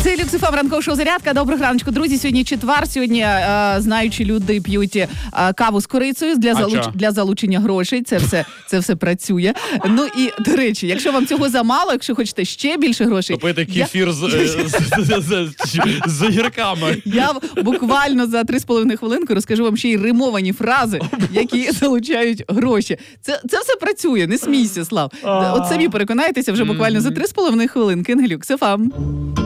Це Люкс ФМ, ранкове шоу «Зарядка». Доброго раночку, друзі. Сьогодні четвер. Сьогодні знаючі люди п'ють каву з корицею для залучення грошей. Це все працює. Ну і, до речі, якщо вам цього замало, якщо хочете ще більше грошей... То пити кефір з огірками. Я буквально за 3,5 хвилинки розкажу вам ще й римовані фрази, які залучають гроші. Це все працює, не смійся, Слав. От самі переконайтеся вже буквально за 3,5 хвилинки. Люкс ФМ.